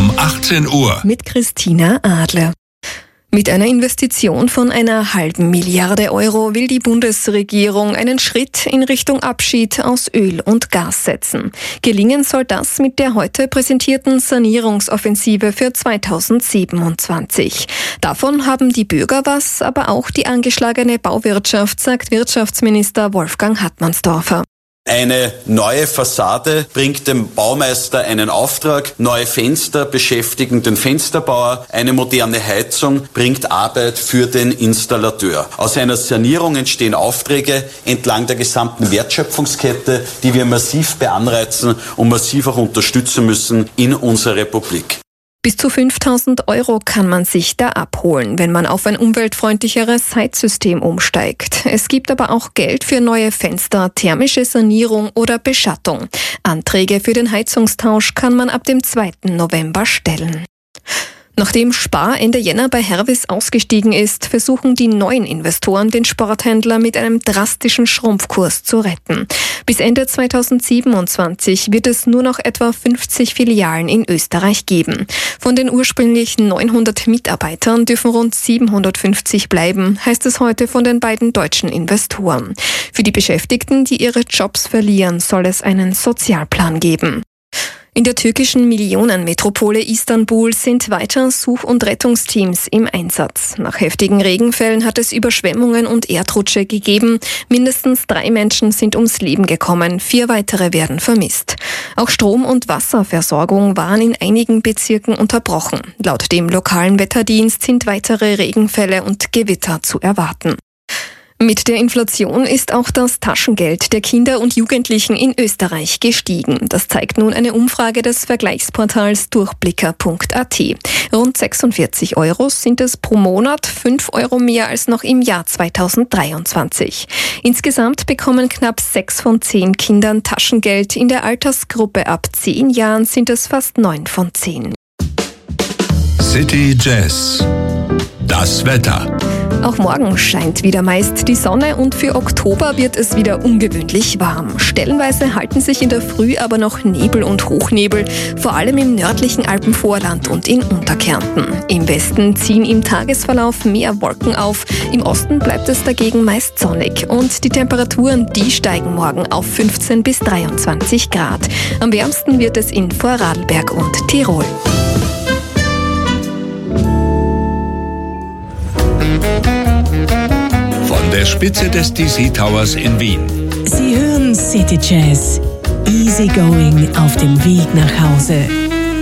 um 18 Uhr. Mit Christina Adler. Mit einer Investition von 1,5 Milliarde Euro will die Bundesregierung einen Schritt in Richtung Abschied aus Öl und Gas setzen. Gelingen soll das mit der heute präsentierten Sanierungsoffensive für 2027. Davon haben die Bürger was, aber auch die angeschlagene Bauwirtschaft, sagt Wirtschaftsminister Wolfgang Hartmannsdorfer. Eine neue Fassade bringt dem Baumeister einen Auftrag, neue Fenster beschäftigen den Fensterbauer, eine moderne Heizung bringt Arbeit für den Installateur. Aus einer Sanierung entstehen Aufträge entlang der gesamten Wertschöpfungskette, die wir massiv beanreizen und massiv auch unterstützen müssen in unserer Republik. Bis zu 5.000 Euro kann man sich da abholen, wenn man auf ein umweltfreundlicheres Heizsystem umsteigt. Es gibt aber auch Geld für neue Fenster, thermische Sanierung oder Beschattung. Anträge für den Heizungstausch kann man ab dem 2. November stellen. Nachdem Spar Ende Jänner bei Hervis ausgestiegen ist, versuchen die neuen Investoren den Sporthändler mit einem drastischen Schrumpfkurs zu retten. Bis Ende 2027 wird es nur noch etwa 50 Filialen in Österreich geben. Von den ursprünglich 900 Mitarbeitern dürfen rund 750 bleiben, heißt es heute von den beiden deutschen Investoren. Für die Beschäftigten, die ihre Jobs verlieren, soll es einen Sozialplan geben. In der türkischen Millionenmetropole Istanbul sind weiter Such- und Rettungsteams im Einsatz. Nach heftigen Regenfällen hat es Überschwemmungen und Erdrutsche gegeben. Mindestens 3 Menschen sind ums Leben gekommen, 4 weitere werden vermisst. Auch Strom- und Wasserversorgung waren in einigen Bezirken unterbrochen. Laut dem lokalen Wetterdienst sind weitere Regenfälle und Gewitter zu erwarten. Mit der Inflation ist auch das Taschengeld der Kinder und Jugendlichen in Österreich gestiegen. Das zeigt nun eine Umfrage des Vergleichsportals Durchblicker.at. Rund 46 Euro sind es pro Monat, 5 Euro mehr als noch im Jahr 2023. Insgesamt bekommen knapp 6 von 10 Kindern Taschengeld. In der Altersgruppe ab 10 Jahren sind es fast 9 von 10. City Jazz. Das Wetter. Auch morgen scheint wieder meist die Sonne und für Oktober wird es wieder ungewöhnlich warm. Stellenweise halten sich in der Früh aber noch Nebel und Hochnebel, vor allem im nördlichen Alpenvorland und in Unterkärnten. Im Westen ziehen im Tagesverlauf mehr Wolken auf, im Osten bleibt es dagegen meist sonnig und die Temperaturen, die steigen morgen auf 15 bis 23 Grad. Am wärmsten wird es in Vorarlberg und Tirol. Von der Spitze des DC Towers in Wien. Sie hören City Jazz. Easy going auf dem Weg nach Hause.